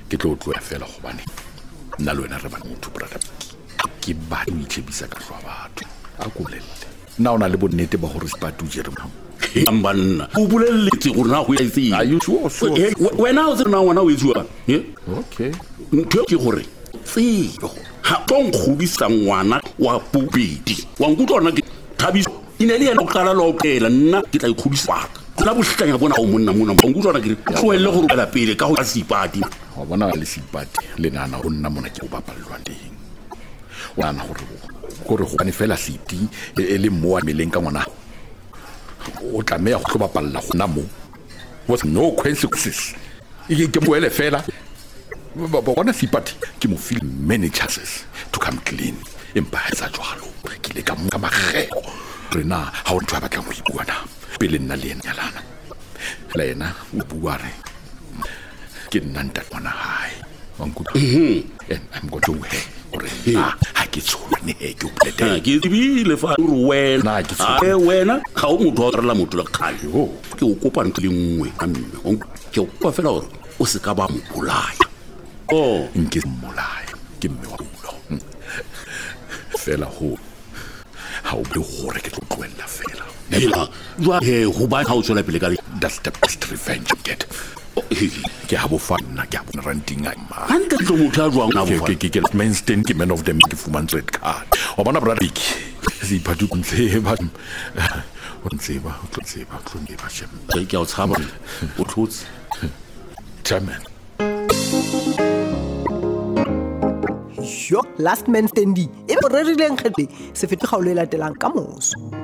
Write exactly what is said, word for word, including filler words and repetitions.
ke tlo tloya fela go bane nna le wena re bana motho brother ke ba o itshebisa ka hlwa batho a ko bolelle nna ona le bonnete ba gore Sipati o jere mo ambanna o bolelletse gore na go itse are you sure so wena o tsena ngwana o etswa okay ntho ke gore tseo ha tong khubisa ngwana wa bobedi wa nkutlwana ke thabiso ine le yena o qala lo phela nna ke tla ikhubisa la bohlanya bona o monna monna o nkutlwana ke tloelle gore la pele ka go Sipati wa bona le Sipati le nana go nna mona ke go bapallwa teng wa nana gore gore go bane fela City e le mo a meleng ka ngwana o tlamea go bapalla gona mo was no consequences e ke mo ele fela ba bona Sipati ke mo feel many chances to come clean empa sa jwalo ke le ka mo ka magego rena ha o twa batla go ibua na pele nna le ena lana la ena o bua re ke nna nta bona hai wangu and I'm going to hey ore ha ke tsone he ke o plete ke dibile fa o wena a wena ga o motho o rela motho la khale ho ke o kopa ntwe le nngwe a mme o ke o kopa fela gore o se ka ba mo bolaya oh nke molaya ke mme wa bulo fela ho ha o be gore ke tloela fela ela jwa he ho ba ha o tswela pele ka that's the best revenge you get ke ha bo fana ke ha ranting a ma ante tlo motho a jwang na bo ke ke ke mainstay ke man of them ke fumantse red card wa bona brother big Sipati o ntse ba o ntse ba o ntse ba o ntse ba shem ke ke o tshaba o tlotse chairman yo last man standing e bo re rileng khete se fete ga o le latelang ka moso